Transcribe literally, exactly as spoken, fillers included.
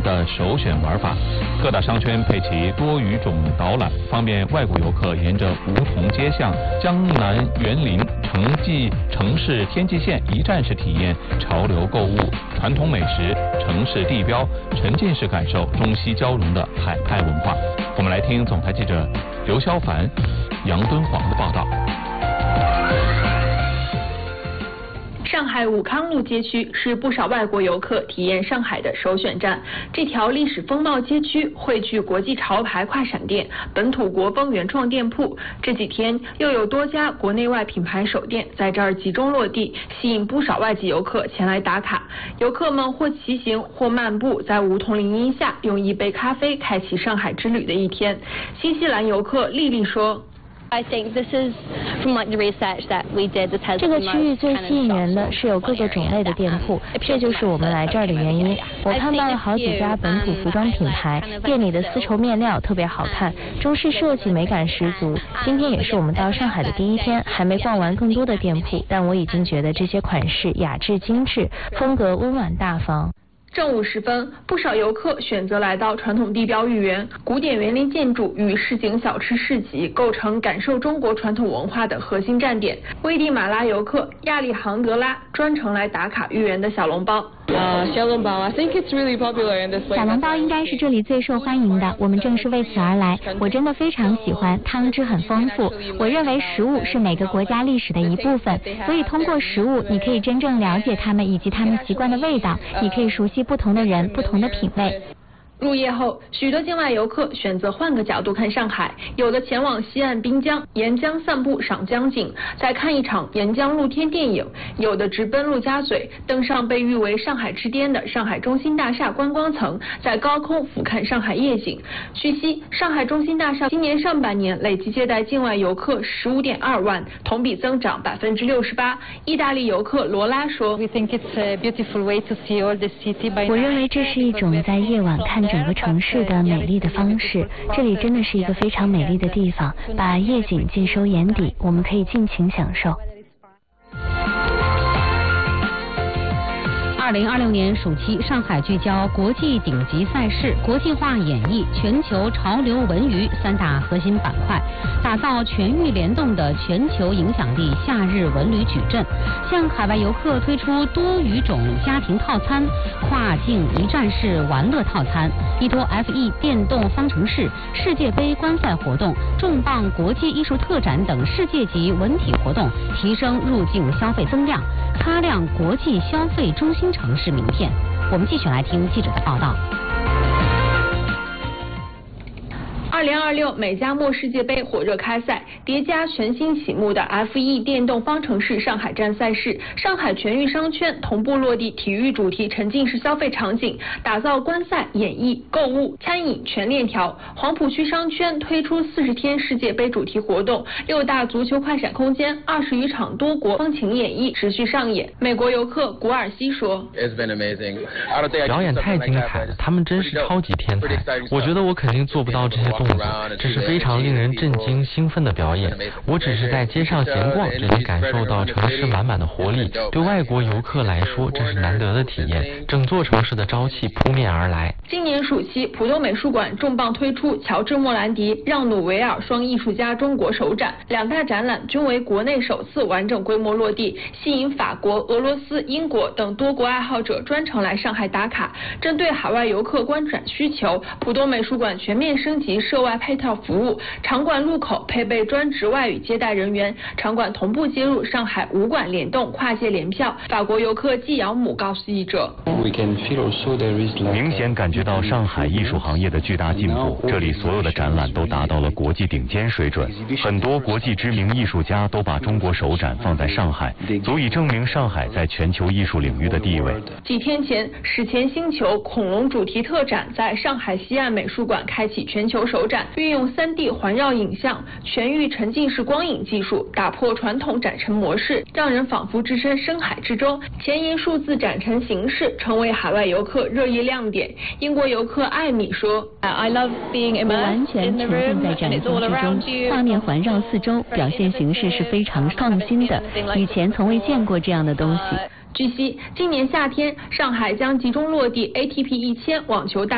的首选玩法。各大商圈配齐多语种导览，方便外国游客沿着梧桐街巷、江南园林、城际城市天际线一站式体验潮流购物、传统美食、城市地标，沉浸式感受中西交融的海派文化。我们来听总台记者刘潇凡、杨敦煌的报道。 上海武康路街区是不少外国游客体验上海的首选站。这条历史风貌街区汇聚国际潮牌跨闪店、本土国风原创店铺。这几天又有多家国内外品牌首店在这儿集中落地，吸引不少外籍游客前来打卡。游客们或骑行或漫步，在梧桐林荫下，用一杯咖啡开启上海之旅的一天。新西兰游客丽丽说。 I think this is from like the research that we did. This has 这个区域最吸引人的是有各个种类的店铺，这就是我们来这儿的原因。我看到了好几家本土服装品牌，店里的丝绸面料特别好看，中式设计美感十足。今天也是我们到上海的第一天，还没逛完更多的店铺，但我已经觉得这些款式雅致精致，风格温婉大方。 正午时分，不少游客选择来到传统地标豫园，古典园林建筑与市井小吃市集构成感受中国传统文化的核心站点。危地马拉游客亚历杭德拉专程来打卡豫园的小笼包。 呃，小笼包 ，I think it's really popular in this place. 小笼包应该是这里最受欢迎的，我们正是为此而来。我真的非常喜欢，汤汁很丰富。我认为食物是每个国家历史的一部分，所以通过食物，你可以真正了解他们以及他们习惯的味道，你可以熟悉不同的人、不同的品味。 入夜后，许多境外游客选择换个角度看上海，有的前往西岸滨江沿江散步赏江景，再看一场沿江露天电影；有的直奔陆家嘴，登上被誉为上海之巅的上海中心大厦观光层，在高空俯瞰上海夜景。据悉，上海中心大厦今年上半年累计接待境外游客十五点二万，同比增长百分之六十八。意大利游客罗拉说：“ 我认为这是一种在夜晚看整个城市的美丽的方式，这里真的是一个非常美丽的地方，把夜景尽收眼底，我们可以尽情享受。” 二零二六年暑期，上海聚焦国际顶级赛事、国际化演绎、全球潮流文娱三大核心板块，打造全域联动的全球影响力夏日文旅矩阵，向海外游客推出多语种家庭套餐、跨境一站式玩乐套餐，依托 F 一 电动方程式、世界杯观赛活动、重磅国际艺术特展等世界级文体活动，提升入境消费增量，擦亮国际消费中心城市名片。我们继续来听记者的报道。 二零二六美加墨世界杯火热开赛，叠加全新启幕的 F 一 电动方程式上海站赛事，上海全域商圈同步落地体育主题沉浸式消费场景，打造观赛、演艺、购物、餐饮全链条。黄浦区商圈推出四十天世界杯主题活动，六大足球快闪空间，二十余场多国风情演绎持续上演。美国游客古尔西说：“ 表演太精彩了，他们真是超级天才。我觉得我肯定做不到这些动作。这是非常令人震惊、兴奋的表演。我只是在街上闲逛，就能感受到城市满满的活力。对外国游客来说，这是难得的体验。整座城市的朝气扑面而来。” 今年暑期，浦东美术馆重磅推出乔治·莫兰迪、让·努维尔双艺术家中国首展，两大展览均为国内首次完整规模落地，吸引法国、俄罗斯、英国等多国爱好者专程来上海打卡。针对海外游客观展需求，浦东美术馆全面升级涉外配套服务，场馆入口配备专职外语接待人员，场馆同步接入上海五馆联动跨界联票。法国游客季尧姆告诉记者：“ 明显感觉到上海艺术行业的巨大进步，这里所有的展览都达到了国际顶尖水准，很多国际知名艺术家都把中国首展放在上海，足以证明上海在全球艺术领域的地位。” 几天前，史前星球恐龙主题特展在上海西岸美术馆开启全球首展，运用 三 D 环绕影像、全域沉浸式光影技术，打破传统展陈模式，让人仿佛置身深海之中。前沿数字展陈形式成为海外游客热议亮点。英国游客艾米说：“ 我完全沉浸在展厅之中，画面环绕四周，表现形式是非常创新的，以前从未见过这样的东西。” 据悉，今年夏天，上海将集中落地 A T P 一千网球大